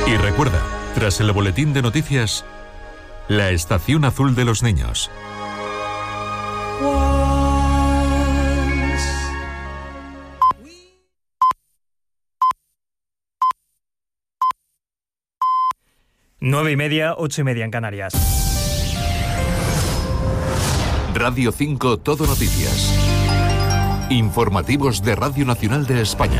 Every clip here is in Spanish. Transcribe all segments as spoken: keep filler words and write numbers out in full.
Y recuerda, tras el boletín de noticias, la estación azul de los niños. Nueve y media, ocho y media en Canarias. Radio cinco Todo Noticias. Informativos de Radio Nacional de España.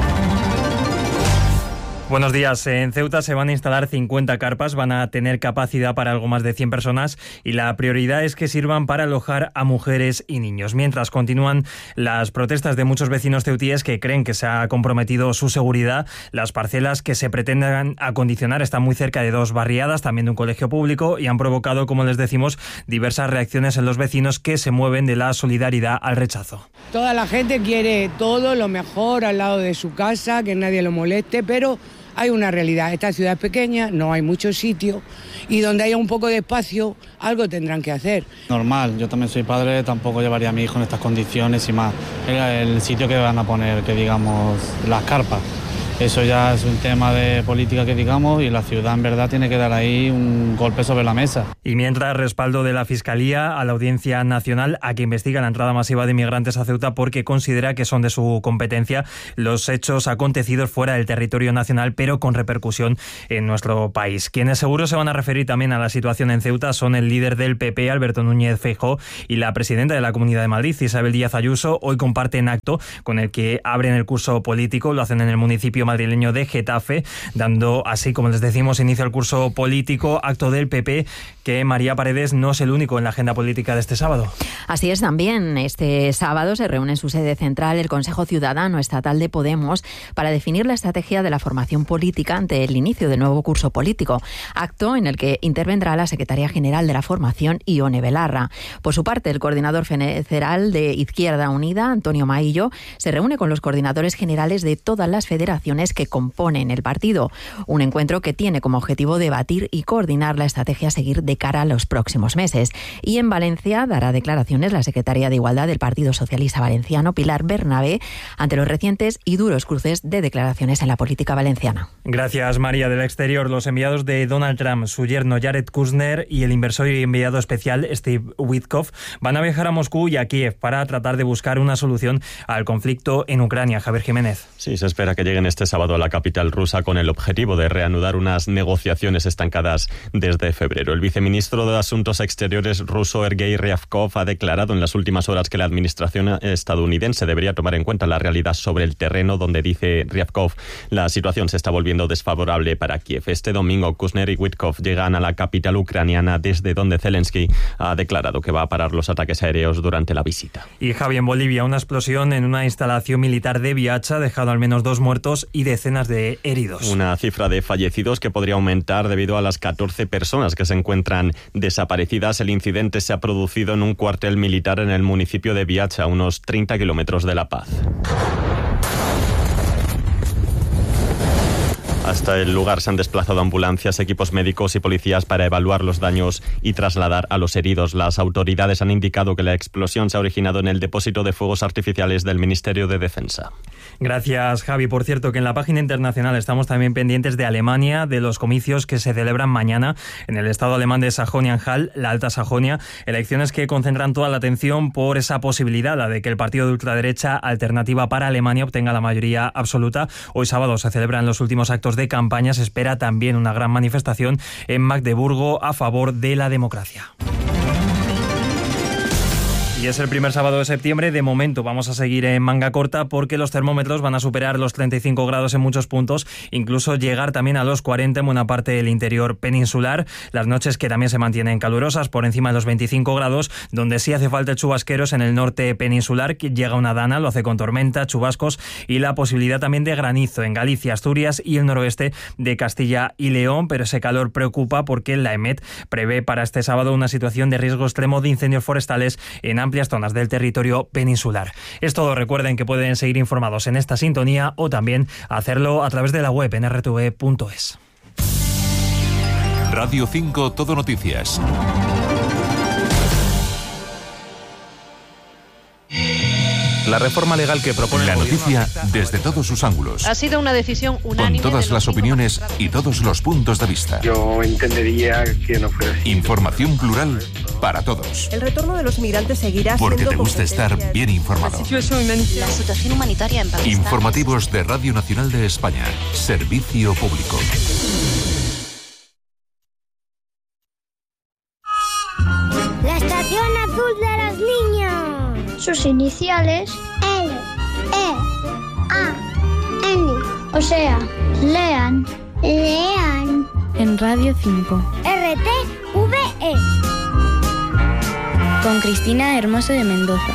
Buenos días. En Ceuta se van a instalar cincuenta carpas, van a tener capacidad para algo más de cien personas y la prioridad es que sirvan para alojar a mujeres y niños. Mientras continúan las protestas de muchos vecinos ceutíes que creen que se ha comprometido su seguridad, las parcelas que se pretenden acondicionar están muy cerca de dos barriadas, también de un colegio público, y han provocado, como les decimos, diversas reacciones en los vecinos que se mueven de la solidaridad al rechazo. Toda la gente quiere todo lo mejor al lado de su casa, que nadie lo moleste, pero hay una realidad. Esta ciudad es pequeña, no hay muchos sitios y donde haya un poco de espacio, algo tendrán que hacer. Normal, yo también soy padre, tampoco llevaría a mi hijo en estas condiciones y más. El sitio que van a poner, que digamos, las carpas. Eso ya es un tema de política que digamos y la ciudad en verdad tiene que dar ahí un golpe sobre la mesa. Y mientras, respaldo de la Fiscalía a la Audiencia Nacional a que investiga la entrada masiva de inmigrantes a Ceuta porque considera que son de su competencia los hechos acontecidos fuera del territorio nacional pero con repercusión en nuestro país. Quienes seguro se van a referir también a la situación en Ceuta son el líder del P P, Alberto Núñez Feijóo, y la presidenta de la Comunidad de Madrid, Isabel Díaz Ayuso. Hoy comparten acto con el que abren el curso político, lo hacen en el municipio madrileño de Getafe, dando así, como les decimos, inicio al curso político, acto del P P, que María Paredes no es el único en la agenda política de este sábado. Así es también. Este sábado se reúne en su sede central el Consejo Ciudadano Estatal de Podemos para definir la estrategia de la formación política ante el inicio del nuevo curso político, acto en el que intervendrá la secretaria general de la formación, Ione Belarra. Por su parte, el coordinador federal de Izquierda Unida, Antonio Maillo, se reúne con los coordinadores generales de todas las federaciones que componen el partido. Un encuentro que tiene como objetivo debatir y coordinar la estrategia a seguir de cara a los próximos meses. Y en Valencia dará declaraciones la secretaria de Igualdad del Partido Socialista Valenciano, Pilar Bernabé, ante los recientes y duros cruces de declaraciones en la política valenciana. Gracias, María. Del exterior, los enviados de Donald Trump, su yerno Jared Kushner y el inversor y enviado especial Steve Witkoff van a viajar a Moscú y a Kiev para tratar de buscar una solución al conflicto en Ucrania. Javier Jiménez. Sí, se espera que lleguen este sábado a la capital rusa con el objetivo de reanudar unas negociaciones estancadas desde febrero. El viceministro de Asuntos Exteriores ruso, Sergei Ryabkov, ha declarado en las últimas horas que la administración estadounidense debería tomar en cuenta la realidad sobre el terreno, donde, dice Ryabkov, la situación se está volviendo desfavorable para Kiev. Este domingo, Kushner y Witkoff llegan a la capital ucraniana, desde donde Zelensky ha declarado que va a parar los ataques aéreos durante la visita. Y Javi, en Bolivia, una explosión en una instalación militar de Biacha ha dejado al menos dos muertos y decenas de heridos. Una cifra de fallecidos que podría aumentar debido a las catorce personas que se encuentran desaparecidas. El incidente se ha producido en un cuartel militar en el municipio de Biacha, a unos treinta kilómetros de La Paz. Hasta el lugar se han desplazado ambulancias, equipos médicos y policías para evaluar los daños y trasladar a los heridos. Las autoridades han indicado que la explosión se ha originado en el depósito de fuegos artificiales del Ministerio de Defensa. Gracias, Javi. Por cierto, que en la página internacional estamos también pendientes de Alemania, de los comicios que se celebran mañana en el estado alemán de Sajonia-Anhalt, la Alta Sajonia. Elecciones que concentran toda la atención por esa posibilidad, la de que el partido de ultraderecha Alternativa para Alemania obtenga la mayoría absoluta. Hoy sábado se celebran los últimos actos de campaña. Se espera también una gran manifestación en Magdeburgo a favor de la democracia. Y es el primer sábado de septiembre. De momento vamos a seguir en manga corta porque los termómetros van a superar los treinta y cinco grados en muchos puntos, incluso llegar también a los cuarenta en buena parte del interior peninsular. Las noches que también se mantienen calurosas, por encima de los veinticinco grados, donde sí hace falta chubasqueros en el norte peninsular, que llega una dana, lo hace con tormenta, chubascos y la posibilidad también de granizo en Galicia, Asturias y el noroeste de Castilla y León, pero ese calor preocupa porque la EMET prevé para este sábado una situación de riesgo extremo de incendios forestales en amplias zonas del territorio peninsular. Es todo. Recuerden que pueden seguir informados en esta sintonía o también hacerlo a través de la web en r t v punto es. Radio cinco Todo La reforma legal que propone La el noticia desde todos sus ángulos. Ha sido una decisión Con unánime. todas de las los cinco opiniones magistrados. y todos los puntos de vista. Yo entendería que no fuera así. Información plural para todos. El retorno de los migrantes seguirá Porque siendo te gusta estar competencia- bien informado. La situación humanitaria en Pakistán. Informativos de Radio Nacional de España. Servicio público. La Estación Azul de los Niños. Sus iniciales L, E, A, N. O sea, lean. Lean. En Radio cinco. R T V E. Con Cristina Hermoso de Mendoza.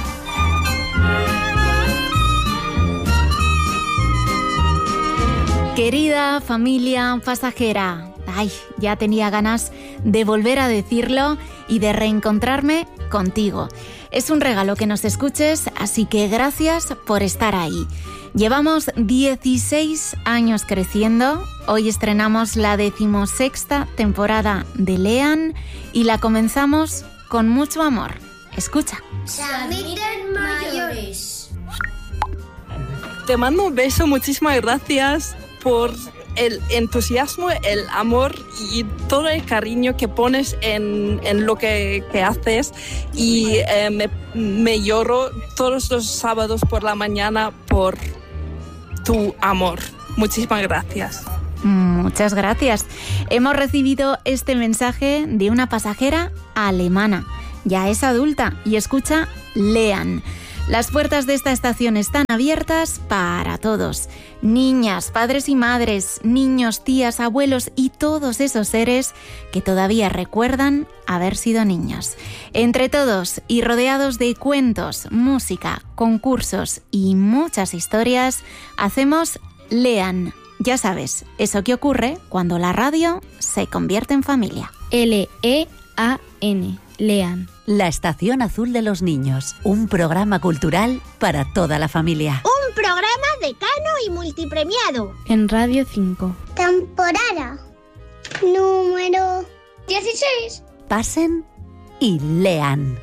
Querida familia pasajera, ay, ya tenía ganas de volver a decirlo y de reencontrarme contigo. Es un regalo que nos escuches, así que gracias por estar ahí. Llevamos dieciséis años creciendo, hoy estrenamos la decimosexta temporada de Lean y la comenzamos con mucho amor. Escucha. Samiten mayores. Te mando un beso, muchísimas gracias por el entusiasmo, el amor y todo el cariño que pones en, en lo que, que haces y eh, me, me lloro todos los sábados por la mañana por tu amor. Muchísimas gracias. Muchas gracias. Hemos recibido este mensaje de una pasajera alemana. Ya es adulta y escucha Lean. Las puertas de esta estación están abiertas para todos. Niñas, padres y madres, niños, tías, abuelos y todos esos seres que todavía recuerdan haber sido niños. Entre todos y rodeados de cuentos, música, concursos y muchas historias, hacemos Lean. Ya sabes, eso que ocurre cuando la radio se convierte en familia. L E A N. Lean. La Estación Azul de los Niños, un programa cultural para toda la familia. Un programa decano y multipremiado. En Radio cinco. Temporada número dieciséis. Pasen y lean.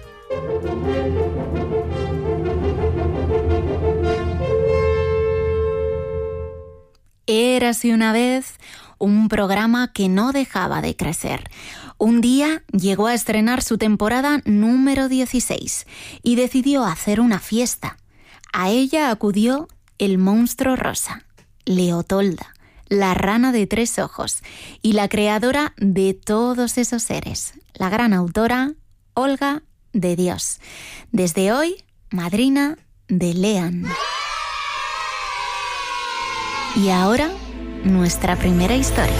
Érase una vez un programa que no dejaba de crecer. Un día llegó a estrenar su temporada número dieciséis y decidió hacer una fiesta. A ella acudió el monstruo rosa, Leotolda, la rana de tres ojos y la creadora de todos esos seres, la gran autora Olga de Dios. Desde hoy, madrina de Lean. Y ahora, nuestra primera historia.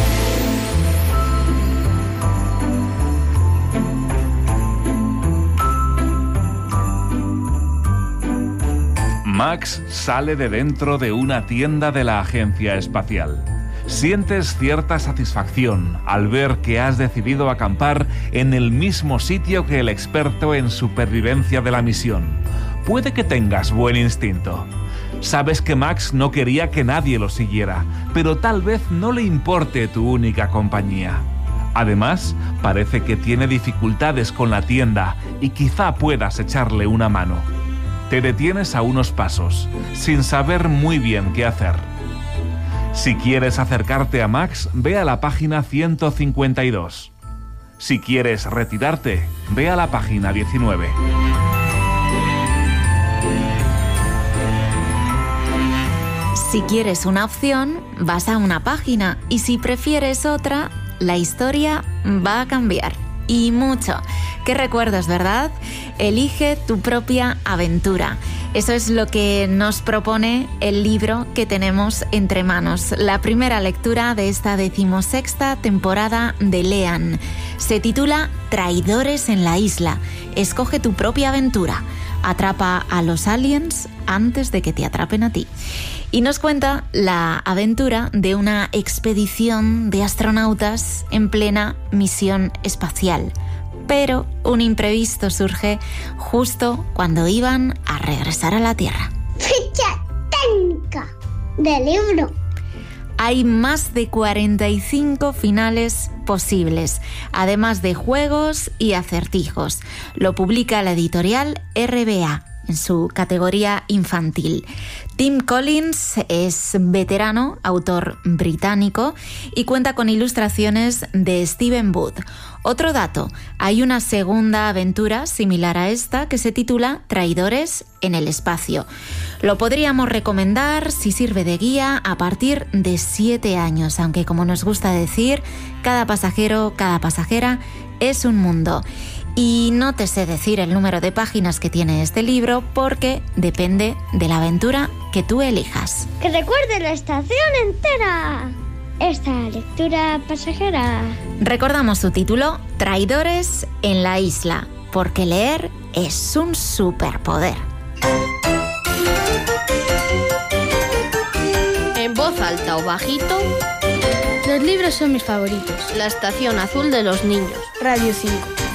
Max sale de dentro de una tienda de la agencia espacial. Sientes cierta satisfacción al ver que has decidido acampar en el mismo sitio que el experto en supervivencia de la misión. Puede que tengas buen instinto. Sabes que Max no quería que nadie lo siguiera, pero tal vez no le importe tu única compañía. Además, parece que tiene dificultades con la tienda y quizá puedas echarle una mano. Te detienes a unos pasos, sin saber muy bien qué hacer. Si quieres acercarte a Max, ve a la página ciento cincuenta y dos. Si quieres retirarte, ve a la página diecinueve. Si quieres una opción, vas a una página y si prefieres otra, la historia va a cambiar. Y mucho. Qué recuerdos, ¿verdad? Elige tu propia aventura. Eso es lo que nos propone el libro que tenemos entre manos. La primera lectura de esta decimosexta temporada de Lean. Se titula Traidores en la isla. Escoge tu propia aventura. Atrapa a los aliens antes de que te atrapen a ti. Y nos cuenta la aventura de una expedición de astronautas en plena misión espacial. Pero un imprevisto surge justo cuando iban a regresar a la Tierra. Ficha técnica del libro. Hay más de cuarenta y cinco finales posibles, además de juegos y acertijos. Lo publica la editorial R B A en su categoría infantil. Tim Collins es veterano, autor británico, y cuenta con ilustraciones de Stephen Wood. Otro dato, hay una segunda aventura similar a esta que se titula Traidores en el espacio. Lo podríamos recomendar si sirve de guía a partir de siete años, aunque como nos gusta decir, cada pasajero, cada pasajera es un mundo. Y no te sé decir el número de páginas que tiene este libro porque depende de la aventura que tú elijas. ¡Que recuerde la estación entera! Esta lectura pasajera. Recordamos su título, Traidores en la isla, porque leer es un superpoder. En voz alta o bajito, los libros son mis favoritos. La estación azul de los niños. Radio cinco.